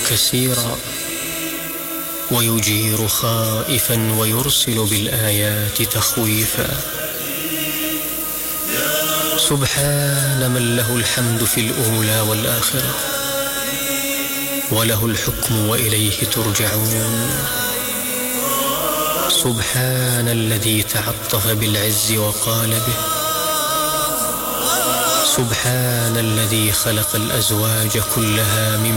كثيرا ويجير خائفا ويرسل بالآيات تخويفا. سبحان من له الحمد في الأولى والآخرة وله الحكم وإليه ترجعون. سبحان الذي تعطف بالعز وقال به. سبحان الذي خلق الأزواج كلها